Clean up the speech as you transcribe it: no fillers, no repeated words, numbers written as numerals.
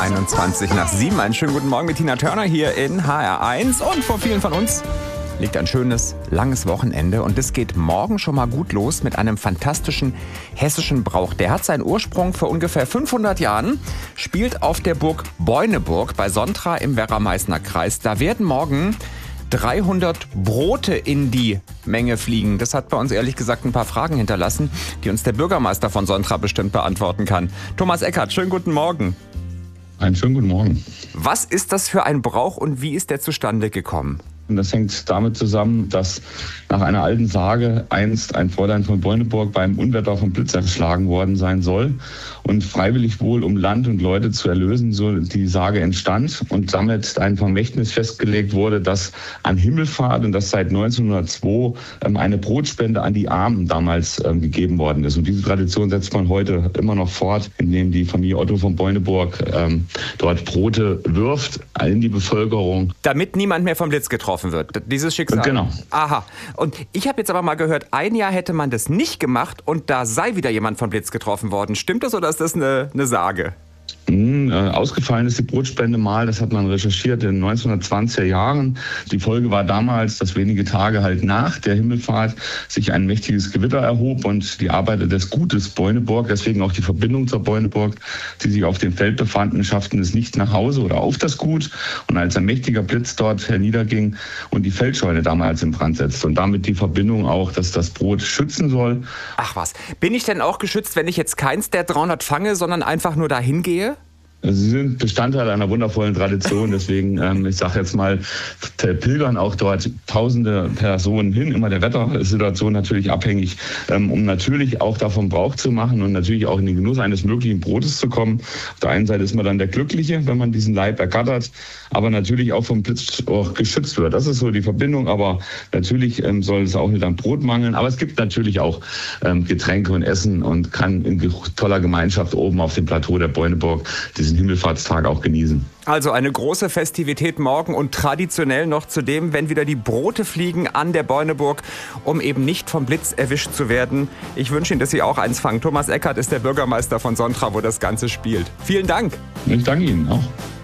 21 nach 7. Einen schönen guten Morgen mit Tina Turner hier in HR1. Und vor vielen von uns liegt ein schönes, langes Wochenende. Und es geht morgen schon mal gut los mit einem fantastischen hessischen Brauch. Der hat seinen Ursprung vor ungefähr 500 Jahren, spielt auf der Burg Beuneburg bei Sontra im Werra-Meißner Kreis. Da werden morgen 300 Brote in die Menge fliegen. Das hat bei uns ehrlich gesagt ein paar Fragen hinterlassen, die uns der Bürgermeister von Sontra bestimmt beantworten kann. Thomas Eckert, schönen guten Morgen. Einen schönen guten Morgen. Was ist das für ein Brauch und wie ist der zustande gekommen? Und das hängt damit zusammen, dass nach einer alten Sage einst ein Fräulein von Beuneburg beim Unwetter vom Blitz erschlagen worden sein soll und freiwillig wohl, um Land und Leute zu erlösen, so die Sage entstand und damit ein Vermächtnis festgelegt wurde, dass an Himmelfahrt und das seit 1902 eine Brotspende an die Armen damals gegeben worden ist. Und diese Tradition setzt man heute immer noch fort, indem die Familie Otto von Beuneburg dort Brote wirft in die Bevölkerung. Damit niemand mehr vom Blitz getroffen wird, dieses Schicksal. Genau. Aha. Und ich habe jetzt aber mal gehört, ein Jahr hätte man das nicht gemacht und da sei wieder jemand vom Blitz getroffen worden. Stimmt das oder ist das eine Sage? Ausgefallen ist die Brotspende mal, das hat man recherchiert in den 1920er Jahren. Die Folge war damals, dass wenige Tage halt nach der Himmelfahrt sich ein mächtiges Gewitter erhob und die Arbeiter des Gutes Beuneburg, deswegen auch die Verbindung zur Beuneburg, die sich auf dem Feld befanden, schafften es nicht nach Hause oder auf das Gut. Und als ein mächtiger Blitz dort herniederging und die Feldscheune damals in Brand setzte und damit die Verbindung auch, dass das Brot schützen soll. Ach was, bin ich denn auch geschützt, wenn ich jetzt keins der 300 fange, sondern einfach nur dahin gehe? Sie sind Bestandteil einer wundervollen Tradition, deswegen, ich sage jetzt mal, pilgern auch dort tausende Personen hin, immer der Wettersituation natürlich abhängig, um natürlich auch davon Brauch zu machen und natürlich auch in den Genuss eines möglichen Brotes zu kommen. Auf der einen Seite ist man dann der Glückliche, wenn man diesen Leib ergattert, aber natürlich auch vom Blitz auch geschützt wird. Das ist so die Verbindung, aber natürlich soll es auch nicht am Brot mangeln. Aber es gibt natürlich auch Getränke und Essen und kann in toller Gemeinschaft oben auf dem Plateau der Beuneburg diesen Himmelfahrtstag auch genießen. Also eine große Festivität morgen und traditionell noch zudem, wenn wieder die Brote fliegen an der Beuneburg, um eben nicht vom Blitz erwischt zu werden. Ich wünsche Ihnen, dass Sie auch eins fangen. Thomas Eckert ist der Bürgermeister von Sontra, wo das Ganze spielt. Vielen Dank. Ich danke Ihnen auch.